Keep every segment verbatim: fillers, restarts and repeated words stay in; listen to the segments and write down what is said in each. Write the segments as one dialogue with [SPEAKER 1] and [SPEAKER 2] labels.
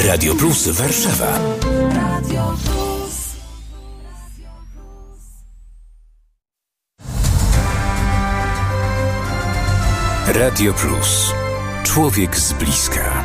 [SPEAKER 1] Radio Plus Warszawa. Radio Plus. Radio Plus. Człowiek z bliska.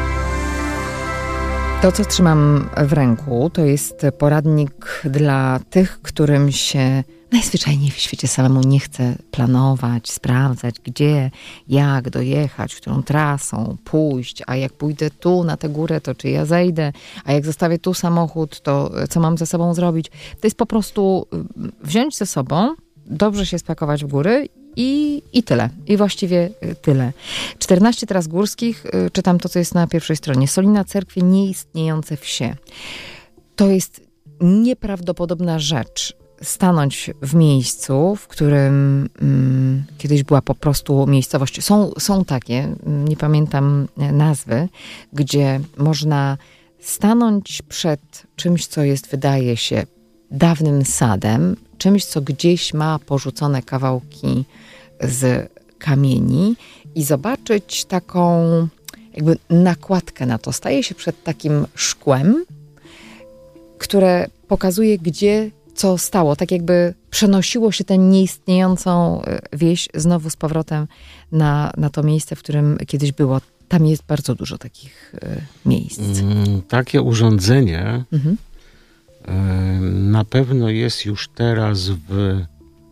[SPEAKER 2] To, co trzymam w ręku, to jest poradnik dla tych, którym się najzwyczajniej w świecie samemu nie chce planować, sprawdzać, gdzie, jak dojechać, którą trasą pójść, a jak pójdę tu na tę górę, to czy ja zejdę, a jak zostawię tu samochód, to co mam ze sobą zrobić. To jest po prostu wziąć ze sobą, dobrze się spakować w góry i, i tyle. I właściwie tyle. czternaście tras górskich, czytam to, co jest na pierwszej stronie. Solina, Cerkwie, nieistniejące wsie. To jest nieprawdopodobna rzecz. Stanąć w miejscu, w którym mm, kiedyś była po prostu miejscowość. Są, są takie, nie pamiętam nazwy, gdzie można stanąć przed czymś, co jest, wydaje się, dawnym sadem, czymś, co gdzieś ma porzucone kawałki z kamieni i zobaczyć taką jakby nakładkę na to. Staje się przed takim szkłem, które pokazuje, gdzie co stało. Tak jakby przenosiło się tę nieistniejącą wieś znowu z powrotem na, na to miejsce, w którym kiedyś było. Tam jest bardzo dużo takich y, miejsc.
[SPEAKER 3] Mm, takie urządzenie mhm. y, na pewno jest już teraz w, y,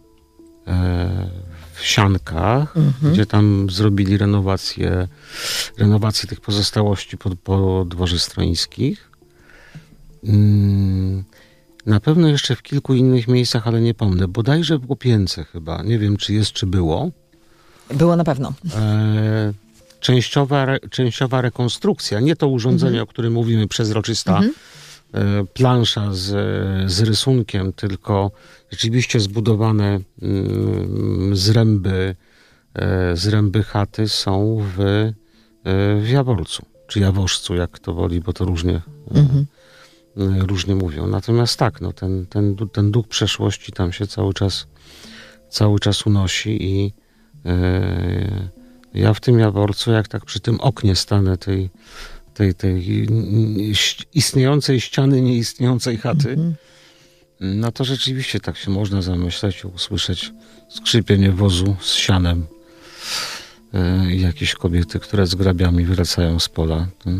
[SPEAKER 3] w Siankach, mhm. gdzie tam zrobili renowację, renowację tych pozostałości po, po dworze Stroińskich. Y, Na pewno jeszcze w kilku innych miejscach, ale nie pomnę. Bodajże w Łopience chyba. Nie wiem, czy jest, czy było.
[SPEAKER 2] Było na pewno.
[SPEAKER 3] E, częściowa, re, częściowa rekonstrukcja. Nie to urządzenie, mhm. o którym mówimy, przezroczysta mhm. e, plansza z, z rysunkiem, tylko rzeczywiście zbudowane mm, zręby, e, zręby chaty są w, e, w Jaworcu. Czy Jaworzcu, jak kto woli, bo to różnie... Mhm. różnie mówią. Natomiast tak, no, ten, ten, ten duch przeszłości tam się cały czas cały czas unosi i yy, ja w tym Jaworcu, jak tak przy tym oknie stanę tej, tej, tej istniejącej ściany, nieistniejącej chaty, mm-hmm. no to rzeczywiście tak się można zamyśleć i usłyszeć skrzypienie wozu z sianem yy, i jakieś kobiety, które z grabiami wracają z pola. Yy.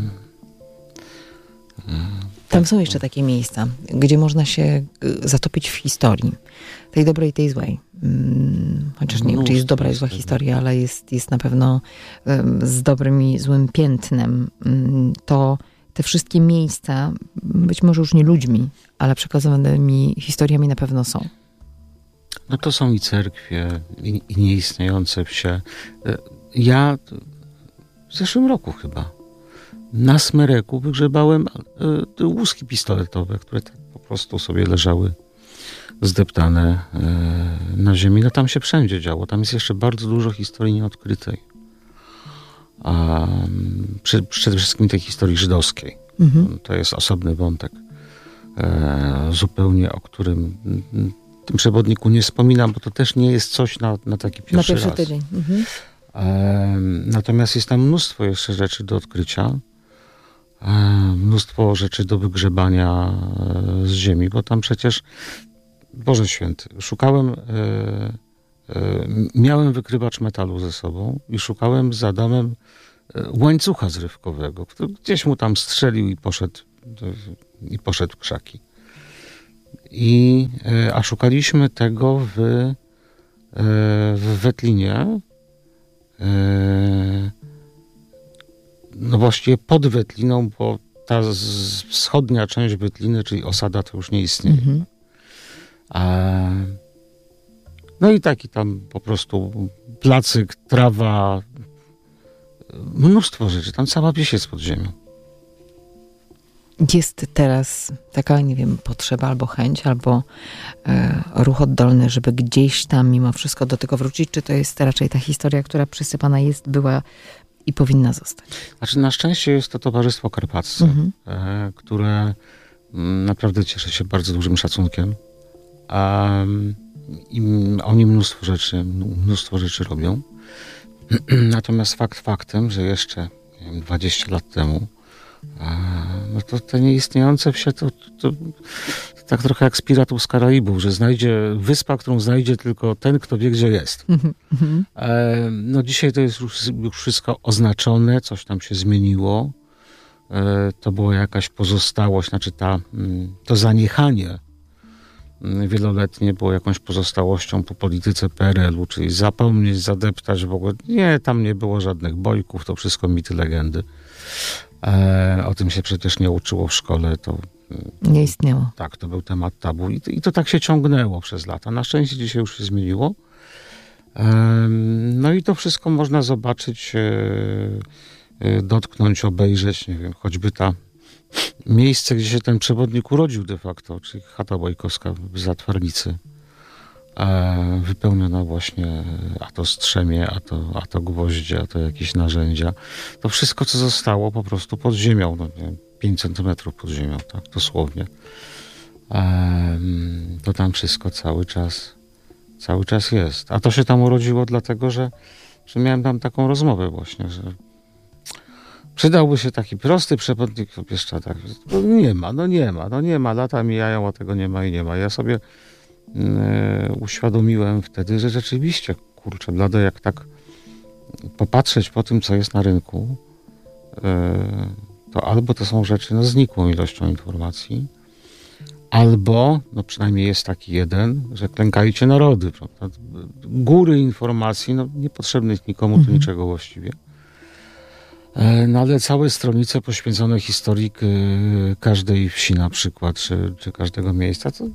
[SPEAKER 2] Tam są jeszcze takie miejsca, gdzie można się zatopić w historii. Tej dobrej, tej złej. Chociaż nie wiem, czy jest dobra i zła historia, ale jest, jest na pewno z dobrym i złym piętnem. To te wszystkie miejsca, być może już nie ludźmi, ale przekazanymi historiami na pewno są.
[SPEAKER 3] No to są i cerkwie, i, i nieistniejące wsie. Ja w zeszłym roku chyba na Smereku wygrzebałem y, łuski pistoletowe, które tak po prostu sobie leżały zdeptane y, na ziemi. No tam się wszędzie działo. Tam jest jeszcze bardzo dużo historii nieodkrytej. A, przy, przede wszystkim tej historii żydowskiej. Mhm. To jest osobny wątek. E, zupełnie, o którym w tym przewodniku nie wspominam, bo to też nie jest coś na, na taki pierwszy,
[SPEAKER 2] na pierwszy
[SPEAKER 3] raz.
[SPEAKER 2] tydzień. Mhm.
[SPEAKER 3] E, natomiast jest tam mnóstwo jeszcze rzeczy do odkrycia. Mnóstwo rzeczy do wygrzebania z ziemi, bo tam przecież, Boże Święty, szukałem, e, e, miałem wykrywacz metalu ze sobą i szukałem z Adamem łańcucha zrywkowego, który gdzieś mu tam strzelił i poszedł, i poszedł w krzaki. I, e, a szukaliśmy tego w, e, w Wetlinie, e, no właściwie pod Wetliną, bo ta z, wschodnia część Wetliny, czyli osada, to już nie istnieje. Mm-hmm. A, no i taki tam po prostu placyk, trawa, mnóstwo rzeczy. Tam cała wieś jest pod ziemią.
[SPEAKER 2] Jest teraz taka, nie wiem, potrzeba albo chęć, albo e, ruch oddolny, żeby gdzieś tam mimo wszystko do tego wrócić? Czy to jest raczej ta historia, która przysypana jest, była i powinna zostać?
[SPEAKER 3] Znaczy, na szczęście jest to Towarzystwo Karpackie, mhm. e, które m, naprawdę cieszy się bardzo dużym szacunkiem. A, i oni mnóstwo rzeczy, mnóstwo rzeczy robią. Natomiast fakt faktem, że jeszcze nie wiem, dwadzieścia lat temu No to te nieistniejące wsie to, to, to tak trochę jak z Piratów z Karaibów, że znajdzie wyspa, którą znajdzie tylko ten, kto wie, gdzie jest. E, no dzisiaj to jest już, już wszystko oznaczone, coś tam się zmieniło. E, to była jakaś pozostałość, znaczy ta, to zaniechanie wieloletnie było jakąś pozostałością po polityce P R L u, czyli zapomnieć, zadeptać w ogóle. Nie, tam nie było żadnych bojków, to wszystko mity, legendy. E, o tym się przecież nie uczyło w szkole. To,
[SPEAKER 2] nie istniało.
[SPEAKER 3] Tak, to był temat tabu. I to, i to tak się ciągnęło przez lata. Na szczęście dzisiaj już się zmieniło. E, no i to wszystko można zobaczyć, e, e, dotknąć, obejrzeć. Nie wiem, choćby ta miejsce, gdzie się ten przewodnik urodził de facto, czyli chata Bojkowska w Zatwarnicy. E, wypełniona właśnie a to strzemie, a to, a to gwoździe, a to jakieś narzędzia. To wszystko, co zostało po prostu pod ziemią, no nie wiem, pięć centymetrów pod ziemią, tak, dosłownie. E, to tam wszystko cały czas, cały czas jest. A to się tam urodziło dlatego, że, że miałem tam taką rozmowę właśnie, że przydałby się taki prosty przewodnik w Bieszczadach. No nie ma, no nie ma, no nie ma. Lata mijają, a tego nie ma i nie ma. Ja sobie Yy, uświadomiłem wtedy, że rzeczywiście, kurczę, blade, jak tak popatrzeć po tym, co jest na rynku, yy, to albo to są rzeczy no, znikłą ilością informacji, albo, no przynajmniej jest taki jeden, że klękajcie narody. Prawda? Góry informacji, no niepotrzebnych nikomu tu mhm. niczego właściwie. Yy, no ale całe stronice poświęcone historii yy, każdej wsi na przykład, czy, czy każdego miejsca, to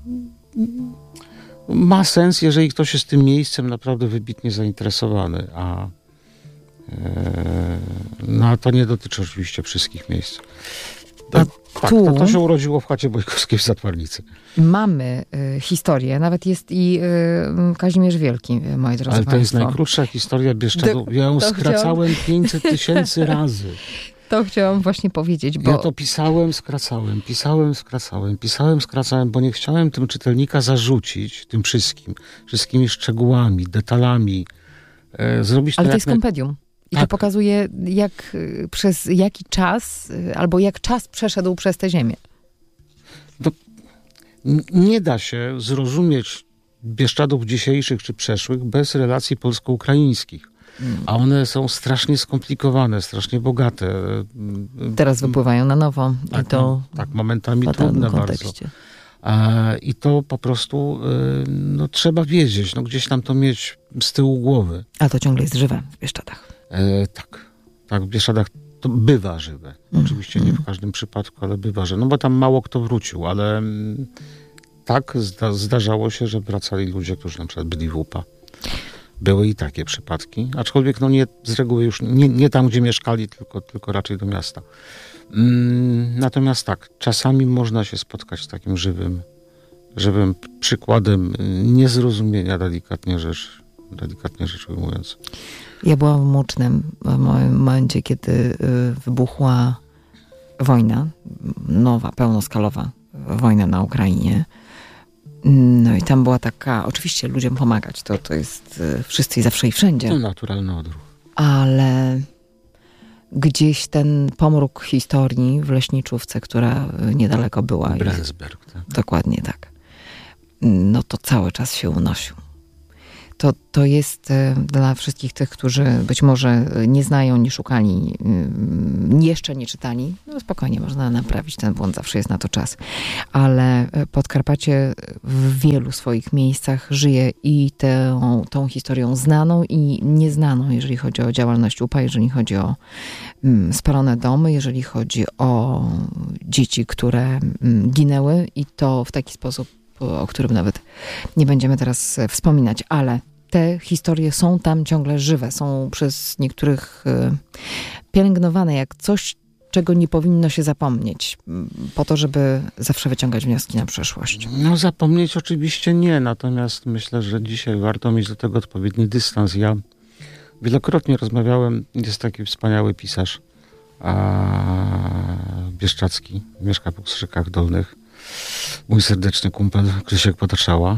[SPEAKER 3] ma sens, jeżeli ktoś jest tym miejscem naprawdę wybitnie zainteresowany, a e, no, to nie dotyczy oczywiście wszystkich miejsc. To,
[SPEAKER 2] a
[SPEAKER 3] tak,
[SPEAKER 2] tu
[SPEAKER 3] to, to się urodziło w chacie Bojkowskiej w Zatwarnicy.
[SPEAKER 2] Mamy y, historię, nawet jest i y, Kazimierz Wielki, moi drodzy
[SPEAKER 3] Ale to
[SPEAKER 2] państwo.
[SPEAKER 3] jest najkrótsza historia Bieszczadów. Ja ją skracałem chciałam... pięćset tysięcy razy.
[SPEAKER 2] To chciałam właśnie powiedzieć, bo...
[SPEAKER 3] Ja to pisałem, skracałem, pisałem, skracałem, pisałem, skracałem, bo nie chciałem tym czytelnika zarzucić, tym wszystkim, wszystkimi szczegółami, detalami. E, zrobić
[SPEAKER 2] Ale
[SPEAKER 3] to,
[SPEAKER 2] to jest
[SPEAKER 3] na...
[SPEAKER 2] kompendium. I
[SPEAKER 3] tak.
[SPEAKER 2] to pokazuje, jak, przez jaki czas, albo jak czas przeszedł przez tę ziemię.
[SPEAKER 3] To nie da się zrozumieć Bieszczadów dzisiejszych czy przeszłych bez relacji polsko-ukraińskich. A one są strasznie skomplikowane, strasznie bogate.
[SPEAKER 2] Teraz wypływają na nowo.
[SPEAKER 3] Tak,
[SPEAKER 2] i to
[SPEAKER 3] tak momentami trudne bardzo. A, I to po prostu no, trzeba wiedzieć, no, gdzieś tam to mieć z tyłu głowy.
[SPEAKER 2] A to ciągle jest żywe w Bieszczadach.
[SPEAKER 3] E, tak, tak, w Bieszczadach to bywa żywe. Mm. Oczywiście nie w każdym przypadku, ale bywa żywe. No bo tam mało kto wrócił, ale tak zda, zdarzało się, że wracali ludzie, którzy na przykład byli w U P A. Były i takie przypadki, aczkolwiek no nie, z reguły już nie, nie tam, gdzie mieszkali, tylko, tylko raczej do miasta. Mm, natomiast tak, czasami można się spotkać z takim żywym, żywym przykładem niezrozumienia, delikatnie rzecz, delikatnie rzecz ujmując.
[SPEAKER 2] Ja byłam w Mucznem w momencie, kiedy wybuchła wojna, nowa, pełnoskalowa wojna na Ukrainie. No i tam była taka, oczywiście ludziom pomagać, to, to jest wszyscy i zawsze i wszędzie.
[SPEAKER 3] To naturalny odruch.
[SPEAKER 2] Ale gdzieś ten pomruk historii w Leśniczówce, która niedaleko była.
[SPEAKER 3] Brensberg, tak?
[SPEAKER 2] Dokładnie tak. No to cały czas się unosił. To, to jest dla wszystkich tych, którzy być może nie znają, nie szukali, jeszcze nie czytali. No spokojnie, można naprawić ten błąd, zawsze jest na to czas. Ale Podkarpacie w wielu swoich miejscach żyje i tą, tą historią znaną i nieznaną, jeżeli chodzi o działalność U P A, jeżeli chodzi o spalone domy, jeżeli chodzi o dzieci, które ginęły i to w taki sposób, o którym nawet nie będziemy teraz wspominać, ale te historie są tam ciągle żywe, są przez niektórych pielęgnowane jak coś, czego nie powinno się zapomnieć, po to, żeby zawsze wyciągać wnioski na przyszłość.
[SPEAKER 3] No zapomnieć oczywiście nie, natomiast myślę, że dzisiaj warto mieć do tego odpowiedni dystans. Ja wielokrotnie rozmawiałem, jest taki wspaniały pisarz a, bieszczadzki, mieszka w Ustrzykach Dolnych, mój serdeczny kumpel Krzysiek Potaczała.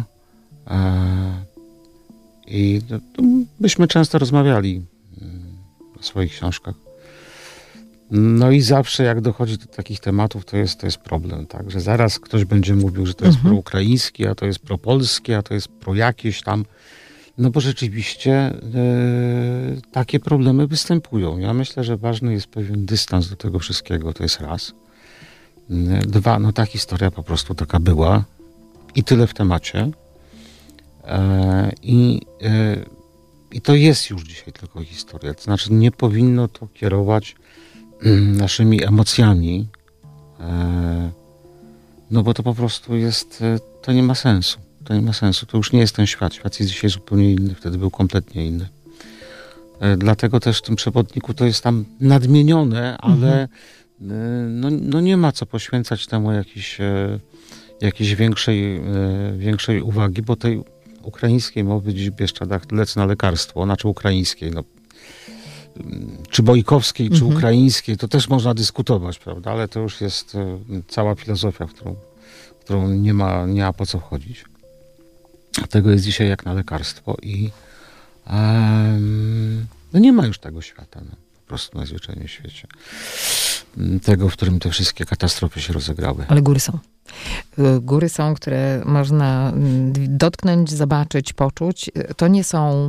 [SPEAKER 3] I byśmy często rozmawiali o swoich książkach. No i zawsze jak dochodzi do takich tematów, to jest, to jest problem, tak? Że zaraz ktoś będzie mówił, że to jest mhm. proukraińskie, a to jest propolskie, a to jest pro jakieś tam. No bo rzeczywiście e, takie problemy występują. Ja myślę, że ważny jest pewien dystans do tego wszystkiego, to jest raz. Dwa, no ta historia po prostu taka była i tyle w temacie. E, i, e, I to jest już dzisiaj tylko historia. To znaczy nie powinno to kierować naszymi emocjami, e, no bo to po prostu jest, to nie ma sensu. To nie ma sensu. To już nie jest ten świat. Świat jest dzisiaj zupełnie inny. Wtedy był kompletnie inny. E, dlatego też w tym przewodniku to jest tam nadmienione, ale mhm. no, no nie ma co poświęcać temu jakiejś, e, jakiejś większej, e, większej uwagi, bo tej ukraińskiej mowy dziś w Bieszczadach lecę na lekarstwo, znaczy ukraińskiej, no, czy bojkowskiej, czy mhm. ukraińskiej, to też można dyskutować, prawda, ale to już jest e, cała filozofia, w którą, w którą nie ma, nie ma po co wchodzić. Tego jest dzisiaj jak na lekarstwo i um, no nie ma już tego świata, no, po prostu najzwyczajniej w świecie. Tego, w którym te wszystkie katastrofy się rozegrały.
[SPEAKER 2] Ale góry są. Góry są, które można dotknąć, zobaczyć, poczuć. To nie są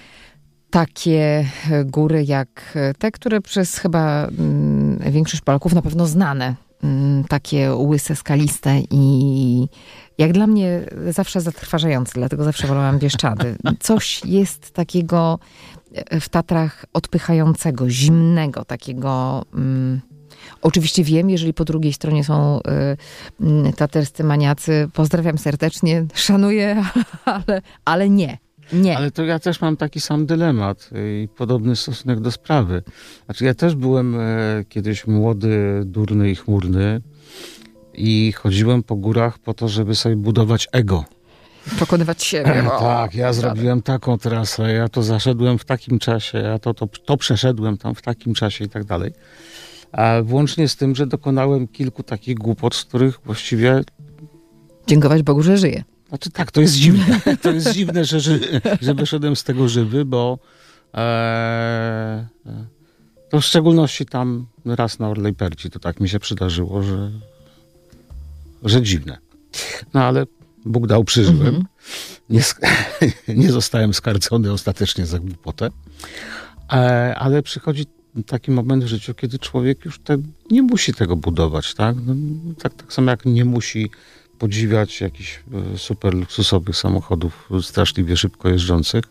[SPEAKER 2] takie góry jak te, które przez chyba większość Polaków na pewno znane. Takie łyse, skaliste i jak dla mnie zawsze zatrważające, dlatego zawsze wolałam Bieszczady. Coś jest takiego w Tatrach odpychającego, zimnego, takiego... Um, oczywiście wiem, jeżeli po drugiej stronie są y, taterscy maniacy, pozdrawiam serdecznie, szanuję, ale, ale nie. Nie.
[SPEAKER 3] Ale to ja też mam taki sam dylemat i podobny stosunek do sprawy. Znaczy ja też byłem e, kiedyś młody, durny i chmurny i chodziłem po górach po to, żeby sobie budować ego.
[SPEAKER 2] Pokonywać siebie.
[SPEAKER 3] O, tak, ja zrobiłem taką trasę, ja to zaszedłem w takim czasie, ja to, to, to przeszedłem tam w takim czasie i tak dalej. A włącznie z tym, że dokonałem kilku takich głupot, z których właściwie...
[SPEAKER 2] Dziękować Bogu, że żyję.
[SPEAKER 3] Znaczy tak, to jest dziwne. To jest dziwne, że, że, że wyszedłem z tego żywy, bo e, to w szczególności tam raz na Orlej Perci to tak mi się przydarzyło, że, że dziwne. No ale Bóg dał, przeżyłem. Mm-hmm. Nie, nie zostałem skarcony ostatecznie za głupotę, e, ale przychodzi taki moment w życiu, kiedy człowiek już te, nie musi tego budować, tak? No, tak? Tak samo jak nie musi podziwiać jakichś super luksusowych samochodów straszliwie szybko jeżdżących.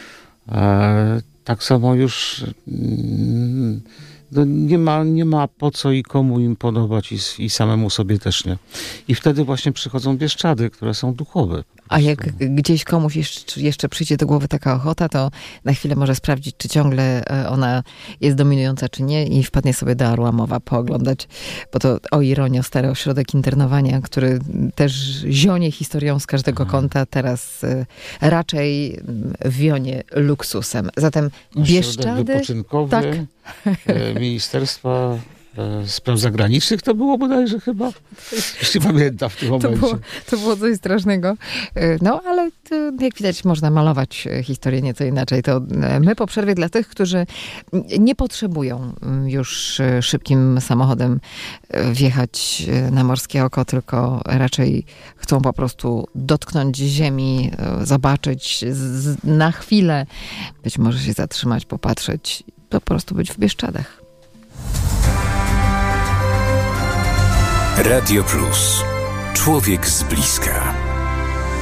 [SPEAKER 3] E, tak samo już mm, no nie ma, nie ma po co i komu im podobać i, i samemu sobie też nie. I wtedy właśnie przychodzą Bieszczady, które są duchowe.
[SPEAKER 2] A jak gdzieś komuś jeszcze, jeszcze przyjdzie do głowy taka ochota, to na chwilę może sprawdzić, czy ciągle ona jest dominująca, czy nie i wpadnie sobie do Arłamowa pooglądać, bo to o ironio, stary ośrodek internowania, który też zionie historią z każdego Aha. kąta, teraz raczej wionie luksusem. Zatem Bieszczady...
[SPEAKER 3] wypoczynkowy
[SPEAKER 2] tak.
[SPEAKER 3] Ministerstwa Spraw Zagranicznych to było bodajże chyba. Jeśli pamiętam w tym momencie.
[SPEAKER 2] To było, to było coś strasznego. No, ale to, jak widać, można malować historię nieco inaczej. To my po przerwie dla tych, którzy nie potrzebują już szybkim samochodem wjechać na Morskie Oko, tylko raczej chcą po prostu dotknąć ziemi, zobaczyć z, na chwilę, być może się zatrzymać, popatrzeć, po prostu być w Bieszczadach.
[SPEAKER 1] Radio Plus. Człowiek z bliska.